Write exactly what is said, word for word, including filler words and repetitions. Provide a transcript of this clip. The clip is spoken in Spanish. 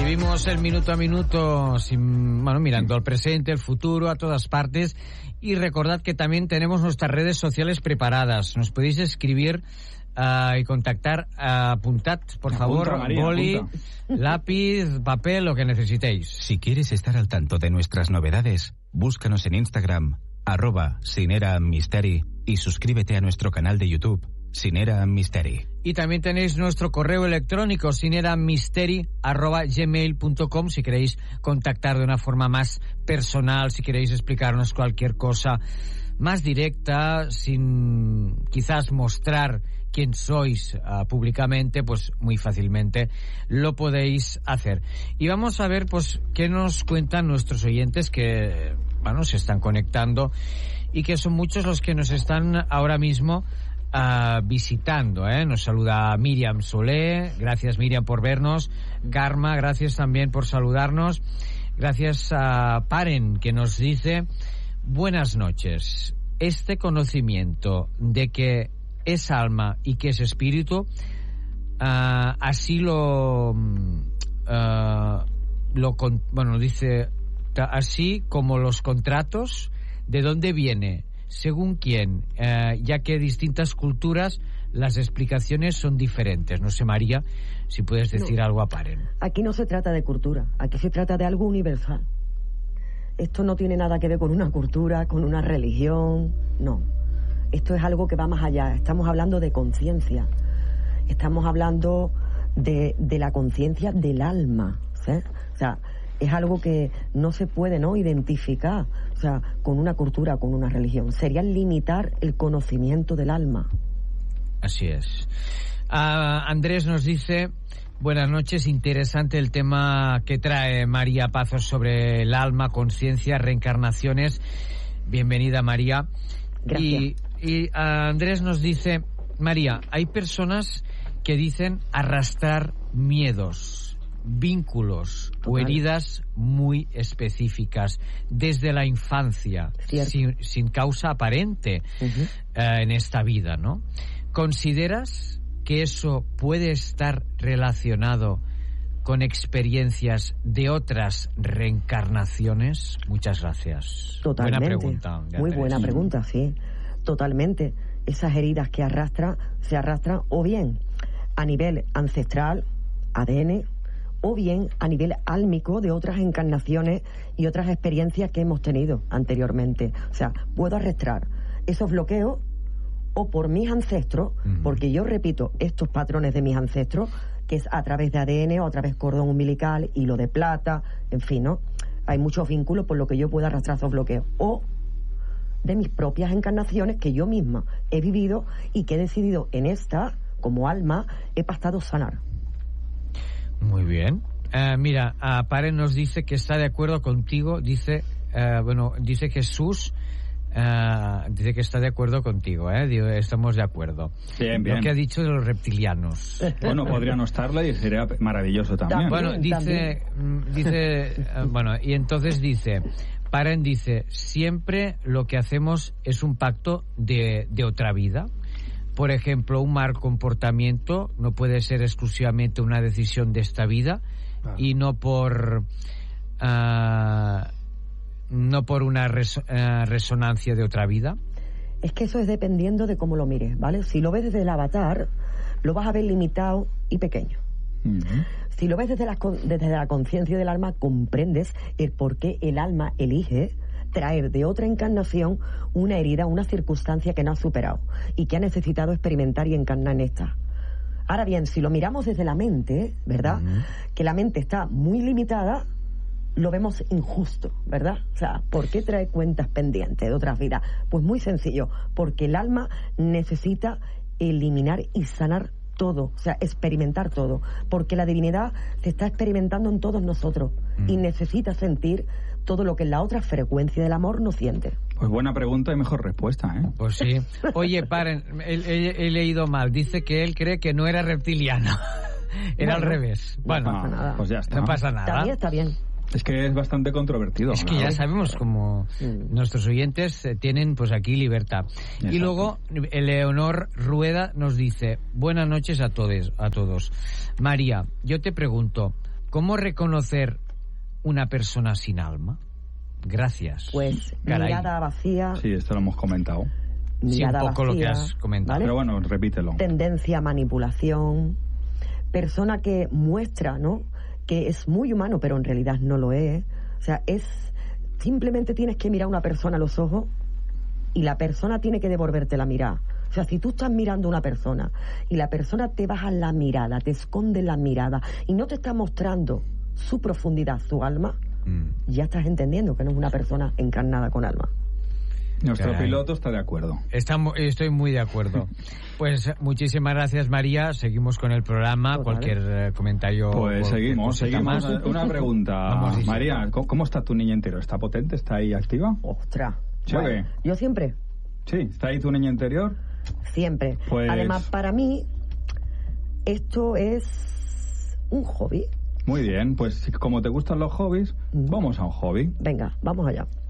Vivimos el minuto a minuto, sin, bueno, mirando al presente, el futuro, a todas partes. Y recordad que también tenemos nuestras redes sociales preparadas. Nos podéis escribir uh, y contactar. Uh, apuntad, por apunta, favor, María, boli, apunta. lápiz, papel, lo que necesitéis. Si quieres estar al tanto de nuestras novedades, búscanos en Instagram, arroba Cinera Misteri, y suscríbete a nuestro canal de YouTube, Cinera Misteri. Y también tenéis nuestro correo electrónico, cineramisteri arroba gmail punto com, si queréis contactar de una forma más personal, si queréis explicarnos cualquier cosa más directa, sin quizás mostrar quién sois uh, públicamente, pues muy fácilmente lo podéis hacer. Y vamos a ver pues qué nos cuentan nuestros oyentes que, bueno, se están conectando y que son muchos los que nos están ahora mismo Uh, visitando, ¿eh? Nos saluda Miriam Solé, gracias Miriam por vernos. Karma, gracias también por saludarnos. Gracias a Paren, que nos dice: buenas noches. Este conocimiento de que es alma y que es espíritu, uh, así lo, uh, lo con, bueno, dice, así como los contratos, ¿de dónde viene? Según quién, eh, ya que distintas culturas las explicaciones son diferentes. No sé, María, si puedes decir no, algo a Paren. Aquí no se trata de cultura, aquí se trata de algo universal. Esto no tiene nada que ver con una cultura, con una religión, no. Esto es algo que va más allá. Estamos hablando de conciencia, estamos hablando de, de la conciencia del alma, ¿sí? O sea, es algo que no se puede no identificar, o sea, con una cultura, con una religión. Sería limitar el conocimiento del alma. Así es. Uh, Andrés nos dice: buenas noches, interesante el tema que trae María Pazos sobre el alma, conciencia, reencarnaciones. Bienvenida, María. Gracias. Y, y uh, Andrés nos dice: María, hay personas que dicen arrastrar miedos, vínculos o heridas muy específicas desde la infancia, sin, sin causa aparente uh-huh. uh, en esta vida, ¿no? ¿Consideras que eso puede estar relacionado con experiencias de otras reencarnaciones? Muchas gracias. Totalmente. Buena pregunta. Muy buena pregunta, sí. Totalmente. Esas heridas que arrastra, se arrastran o bien a nivel ancestral, A D N, o bien a nivel álmico de otras encarnaciones y otras experiencias que hemos tenido anteriormente. O sea, puedo arrastrar esos bloqueos o por mis ancestros, uh-huh. porque yo repito estos patrones de mis ancestros, que es a través de A D N o a través de cordón umbilical, hilo de plata, en fin, ¿no? Hay muchos vínculos por lo que yo puedo arrastrar esos bloqueos. O de mis propias encarnaciones que yo misma he vivido y que he decidido en esta, como alma, he pasado sanar. Muy bien. Uh, mira, uh, Paren nos dice que está de acuerdo contigo. Dice, uh, bueno, dice Jesús, uh, dice que está de acuerdo contigo, ¿eh? Digo, estamos de acuerdo. Bien, bien. Lo que ha dicho de los reptilianos. Bueno, podría no estarla y sería maravilloso también. Bueno, dice, también. dice, uh, bueno, y entonces dice, Paren dice, siempre lo que hacemos es un pacto de, de otra vida. Por ejemplo, un mal comportamiento no puede ser exclusivamente una decisión de esta vida, claro. y no por uh, no por una res, uh, resonancia de otra vida. Es que eso es dependiendo de cómo lo mires, ¿vale? Si lo ves desde el avatar, lo vas a ver limitado y pequeño. Uh-huh. Si lo ves desde la, desde la conciencia del alma, comprendes el por qué el alma elige traer de otra encarnación una herida, una circunstancia que no ha superado y que ha necesitado experimentar y encarnar en esta. Ahora bien, si lo miramos desde la mente, ¿verdad? Uh-huh. Que la mente está muy limitada, lo vemos injusto, ¿verdad? O sea, ¿por qué trae cuentas pendientes de otras vidas? Pues muy sencillo, porque el alma necesita eliminar y sanar todo, o sea, experimentar todo, porque la divinidad se está experimentando en todos nosotros uh-huh. y necesita sentir todo lo que en la otra frecuencia del amor no siente. Pues buena pregunta y mejor respuesta, ¿eh? Pues sí. Oye, paren, he, he, he leído mal. Dice que él cree que no era reptiliano. Era bueno, al revés. Bueno, no pasa nada. Pues ya está. No pasa nada. También está bien. Es que es bastante controvertido. Es que ¿no? ya sabemos cómo mm. nuestros oyentes tienen pues aquí libertad. Exacto. Y luego Eleonor Rueda nos dice: buenas noches a todos, a todos. María, yo te pregunto, ¿Cómo reconocer una persona sin alma? Gracias. Pues Caray. mirada vacía. Sí, esto lo hemos comentado. Sí, un Mirada poco vacía, lo que has comentado. ¿vale? Pero bueno, repítelo. Tendencia a manipulación. Persona que muestra, ¿no?, que es muy humano, pero en realidad no lo es. O sea, es... Simplemente tienes que mirar a una persona a los ojos y la persona tiene que devolverte la mirada. O sea, si tú estás mirando a una persona y la persona te baja la mirada, te esconde la mirada y no te está mostrando su profundidad, su alma, mm. ya estás entendiendo que no es una persona encarnada con alma. Nuestro Caray. piloto está de acuerdo. Estamos, estoy muy de acuerdo. Pues muchísimas gracias, María. Seguimos con el programa. Total. Cualquier eh, comentario. Pues cualquier seguimos, cosita seguimos. más. Una pregunta, Vamos, sí, María, sí. ¿cómo, ¿cómo está tu niña interior? ¿Está potente? ¿Está ahí activa? Ostras. ¿Sí o Bueno, qué? yo siempre, Sí, ¿está ahí tu niña interior? siempre. Pues- Además, para mí, esto es un hobby. Muy bien, pues como te gustan los hobbies, vamos a un hobby. Venga, vamos allá.